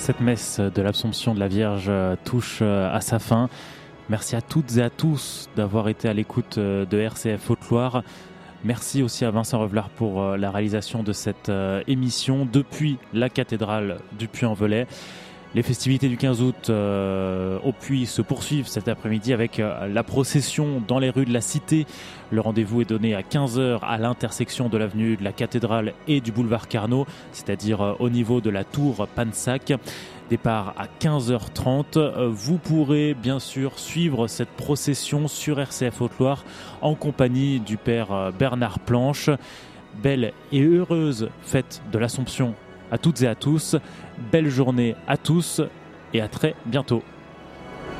Cette messe de l'Absomption de la Vierge touche à sa fin. Merci à toutes et à tous d'avoir été à l'écoute de RCF Haute-Loire. Merci aussi à Vincent Revelard pour la réalisation de cette émission depuis la cathédrale du Puy-en-Velay. Les festivités du 15 août au Puy se poursuivent cet après-midi avec la procession dans les rues de la Cité. Le rendez-vous est donné à 15h à l'intersection de l'avenue de la Cathédrale et du boulevard Carnot, c'est-à-dire au niveau de la tour Pansac. Départ à 15h30. Vous pourrez bien sûr suivre cette procession sur RCF Haute-Loire en compagnie du père Bernard Planche. Belle et heureuse fête de l'Assomption à toutes et à tous. Belle journée à tous et à très bientôt.